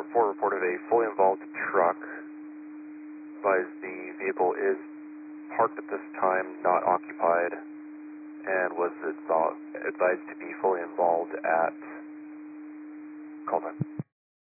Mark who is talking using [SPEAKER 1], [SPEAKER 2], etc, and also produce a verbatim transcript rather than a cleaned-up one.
[SPEAKER 1] four reported a fully involved truck. Advised the vehicle is parked at this time, not occupied, and was advised to be fully involved at call time.